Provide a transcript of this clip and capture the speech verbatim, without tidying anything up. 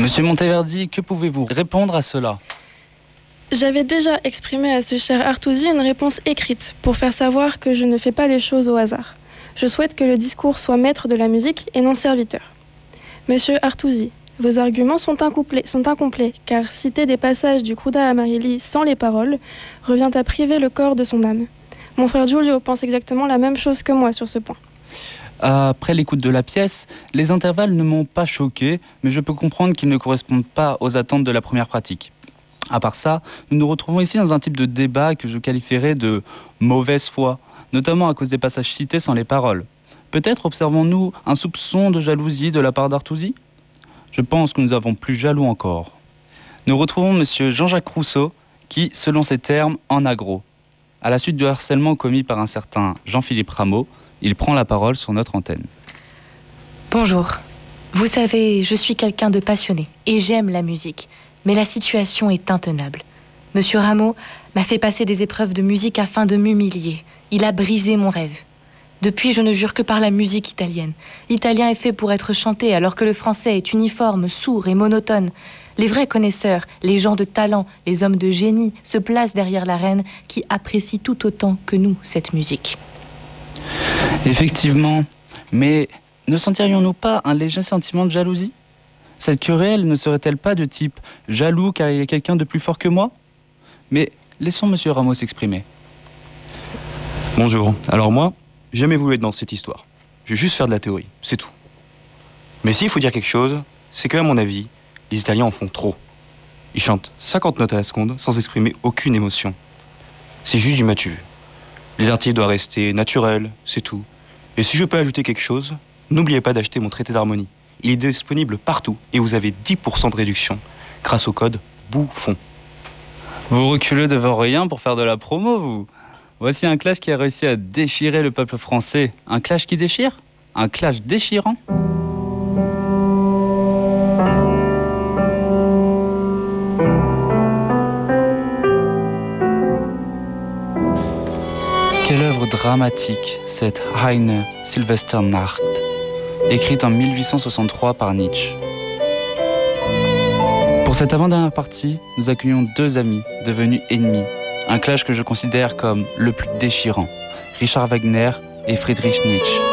Monsieur Monteverdi, que pouvez-vous répondre à cela ? J'avais déjà exprimé à ce cher Artusi une réponse écrite pour faire savoir que je ne fais pas les choses au hasard. Je souhaite que le discours soit maître de la musique et non serviteur. Monsieur Artusi, vos arguments sont incomplets, sont incomplets car citer des passages du Cruda Amarili sans les paroles revient à priver le corps de son âme. Mon frère Giulio pense exactement la même chose que moi sur ce point. Après l'écoute de la pièce, les intervalles ne m'ont pas choqué, mais je peux comprendre qu'ils ne correspondent pas aux attentes de la première pratique. À part ça, nous nous retrouvons ici dans un type de débat que je qualifierais de mauvaise foi, notamment à cause des passages cités sans les paroles. Peut-être observons-nous un soupçon de jalousie de la part d'Artusi ? Je pense que nous avons plus jaloux encore. Nous retrouvons monsieur Jean-Jacques Rousseau, qui, selon ses termes, en a gros. À la suite du harcèlement commis par un certain Jean-Philippe Rameau, il prend la parole sur notre antenne. Bonjour. Vous savez, je suis quelqu'un de passionné et j'aime la musique. Mais la situation est intenable. Monsieur Rameau m'a fait passer des épreuves de musique afin de m'humilier. Il a brisé mon rêve. Depuis, je ne jure que par la musique italienne. L'italien est fait pour être chanté, alors que le français est uniforme, sourd et monotone. Les vrais connaisseurs, les gens de talent, les hommes de génie se placent derrière la reine qui apprécie tout autant que nous cette musique. Effectivement, mais ne sentirions-nous pas un léger sentiment de jalousie ? Cette querelle ne serait-elle pas de type jaloux car il y a quelqu'un de plus fort que moi ? Mais laissons monsieur Rameau s'exprimer. Bonjour. Alors moi, j'ai jamais voulu être dans cette histoire. Je vais juste faire de la théorie, c'est tout. Mais s'il faut dire quelque chose, c'est qu'à mon avis, les Italiens en font trop. Ils chantent cinquante notes à la seconde sans exprimer aucune émotion. C'est juste du matu. Les articles doivent rester naturels, c'est tout. Et si je peux ajouter quelque chose, n'oubliez pas d'acheter mon traité d'harmonie. Il est disponible partout et vous avez dix pour cent de réduction grâce au code BOUFFON. Vous reculez devant rien pour faire de la promo, vous ? Voici un clash qui a réussi à déchirer le peuple français. Un clash qui déchire ? Un clash déchirant ? Quelle œuvre dramatique, cette Heine Silvesternacht, écrite en mille huit cent soixante-trois par Nietzsche. Pour cette avant-dernière partie, nous accueillons deux amis devenus ennemis. Un clash que je considère comme le plus déchirant, Richard Wagner et Friedrich Nietzsche.